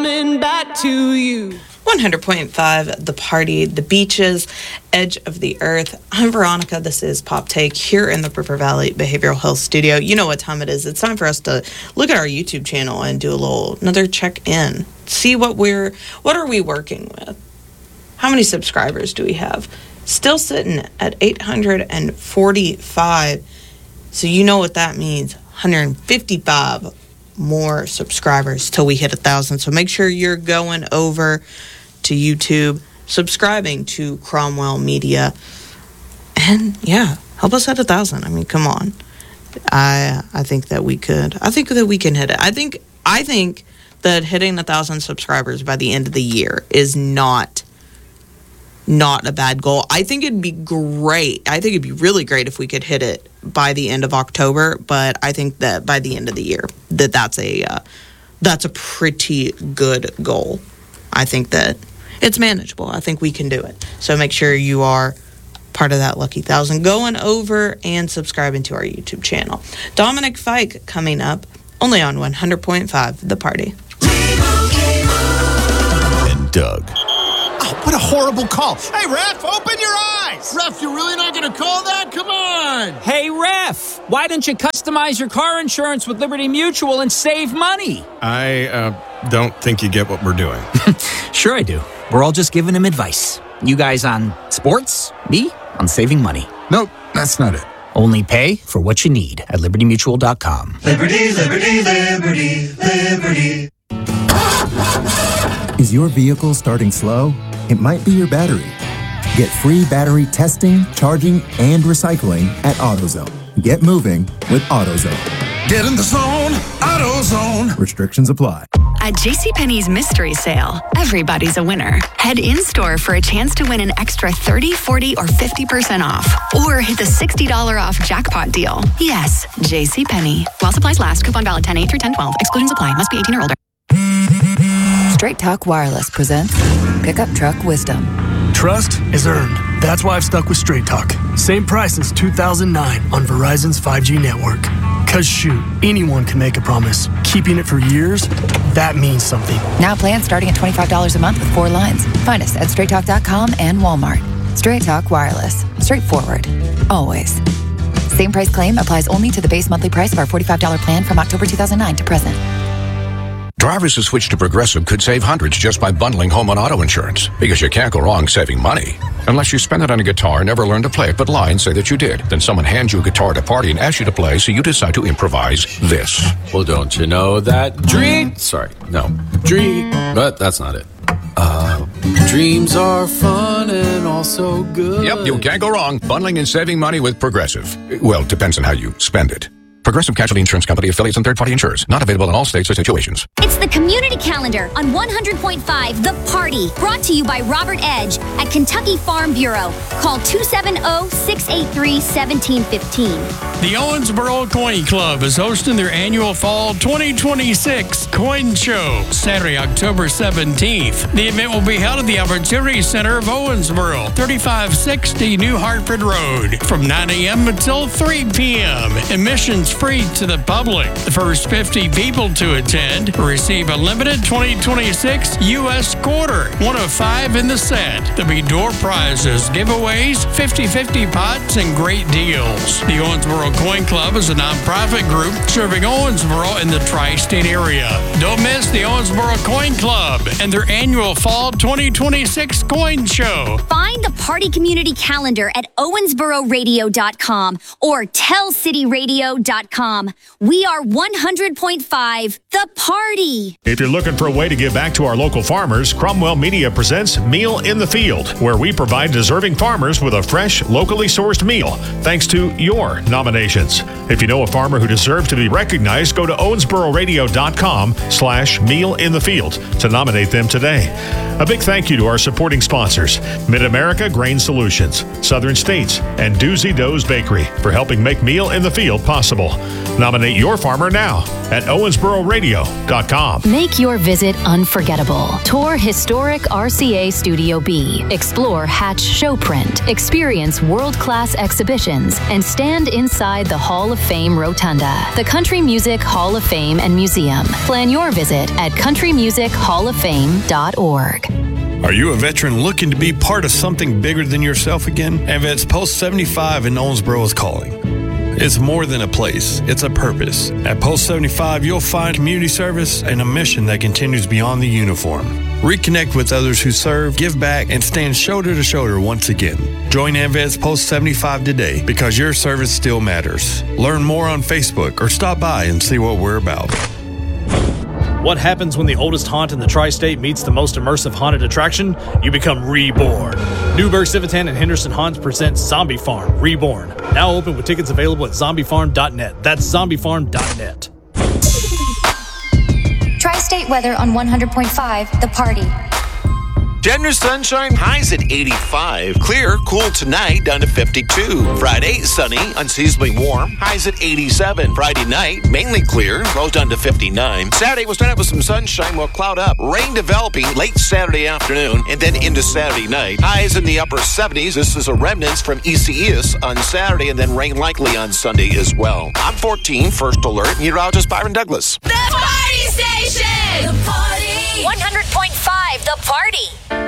coming back to you. 100.5, The Party, the beaches, edge of the earth. I'm Veronica. This is Pop Take here in the River Valley Behavioral Health Studio. You know what time it is. It's time for us to look at our YouTube channel and do another check-in. See what are we working with? How many subscribers do we have? Still sitting at 845. So you know what that means. 155 more subscribers till we hit 1,000. So make sure you're going over to YouTube, subscribing to Cromwell Media, and help us hit 1,000. I mean, come on. I think that we could. I think that we can hit it. I think that hitting 1,000 subscribers by the end of the year is not a bad goal. I think it'd be great. I think it'd be really great if we could hit it by the end of October, but I think that by the end of the year that's a pretty good goal. I think that it's manageable. I think we can do it. So make sure you are part of that lucky 1,000 going over and subscribing to our YouTube channel. Dominic Fike coming up only on 100.5 The Party. And Doug. What a horrible call. Hey, ref, open your eyes. Ref, you're really not going to call that? Come on. Hey, ref, why don't you customize your car insurance with Liberty Mutual and save money? I don't think you get what we're doing. Sure I do. We're all just giving him advice. You guys on sports, me on saving money. Nope, that's not it. Only pay for what you need at libertymutual.com. Liberty, liberty, liberty, liberty. Is your vehicle starting slow? It might be your battery. Get free battery testing, charging, and recycling at AutoZone. Get moving with AutoZone. Get in the zone, AutoZone. Restrictions apply. At JCPenney's Mystery Sale, everybody's a winner. Head in-store for a chance to win an extra 30, 40, or 50% off. Or hit the $60 off jackpot deal. Yes, JCPenney. While supplies last, coupon valid 10/8 through 10/12. Exclusions apply. Must be 18 or older. Straight Talk Wireless presents Pickup Truck Wisdom. Trust is earned. That's why I've stuck with Straight Talk. Same price since 2009 on Verizon's 5G network. Cause shoot, anyone can make a promise. Keeping it for years, that means something. Now plans starting at $25 a month with 4 lines. Find us at straighttalk.com and Walmart. Straight Talk Wireless. Straightforward. Always. Same price claim applies only to the base monthly price of our $45 plan from October 2009 to present. Drivers who switch to Progressive could save hundreds just by bundling home and auto insurance. Because you can't go wrong saving money. Unless you spend it on a guitar and never learn to play it, but lie and say that you did. Then someone hands you a guitar at a party and asks you to play, so you decide to improvise this. Well, don't you know that but that's not it. Dreams are fun and also good. Yep, you can't go wrong bundling and saving money with Progressive. Well, it depends on how you spend it. Progressive Casualty Insurance Company, affiliates, and third-party insurers. Not available in all states or situations. It's the Community Calendar on 100.5 The Party. Brought to you by Robert Edge at Kentucky Farm Bureau. Call 270-683-1715. The Owensboro Coin Club is hosting their annual Fall 2026 Coin Show, Saturday, October 17th. The event will be held at the Opportunity Center of Owensboro, 3560 New Hartford Road, from 9 a.m. until 3 p.m. Admissions free to the public. The first 50 people to attend receive a limited 2026 U.S. quarter, one of 5 in the set. There'll be door prizes, giveaways, 50-50 pots, and great deals. The Owensboro Coin Club is a nonprofit group serving Owensboro in the tri-state area. Don't miss the Owensboro Coin Club and their annual Fall 2026 Coin Show. Find the Party Community Calendar at owensbororadio.com or tellcityradio.com. We are 100.5 The Party. If you're looking for a way to give back to our local farmers, Cromwell Media presents Meal in the Field, where we provide deserving farmers with a fresh, locally sourced meal, thanks to your nominations. If you know a farmer who deserves to be recognized, go to owensbororadio.com/mealinthefield to nominate them today. A big thank you to our supporting sponsors, Mid-America Grain Solutions, Southern States, and Doozy Doe's Bakery for helping make Meal in the Field possible. Nominate your farmer now at owensbororadio.com. Make your visit unforgettable. Tour historic RCA Studio B. Explore Hatch Showprint. Experience world-class exhibitions and stand inside the Hall of Fame Rotunda, the Country Music Hall of Fame and Museum. Plan your visit at countrymusichallaffame.org. Are you a veteran looking to be part of something bigger than yourself again? AMVETS Post 75 in Owensboro is calling. It's more than a place, it's a purpose. At Post 75, you'll find community service and a mission that continues beyond the uniform. Reconnect with others who serve, give back, and stand shoulder to shoulder once again. Join AMVETS Post 75 today because your service still matters. Learn more on Facebook or stop by and see what we're about. What happens when the oldest haunt in the tri-state meets the most immersive haunted attraction? You become reborn. Newburgh, Civitan, and Henderson Haunts presents Zombie Farm Reborn. Now open with tickets available at zombiefarm.net. That's zombiefarm.net. Tri-state weather on 100.5, The Party. Denver sunshine, highs at 85. Clear, cool tonight, down to 52. Friday, sunny, unseasonably warm, highs at 87. Friday night, mainly clear, lows down to 59. Saturday, we'll start out with some sunshine, we'll cloud up. Rain developing late Saturday afternoon and then into Saturday night. Highs in the upper 70s. This is a remnants from East on Saturday and then rain likely on Sunday as well. I'm 14, first alert, meteorologist Byron Douglas. The Party Station! The Party! 100.5 The Party.